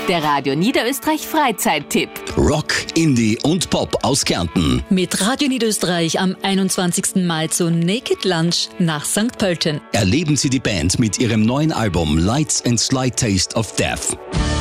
Der Radio Niederösterreich Freizeittipp. Rock, Indie und Pop aus Kärnten. Mit Radio Niederösterreich am 21. Mai zu Naked Lunch nach St. Pölten. Erleben Sie die Band mit ihrem neuen Album Lights and Slight Taste of Death.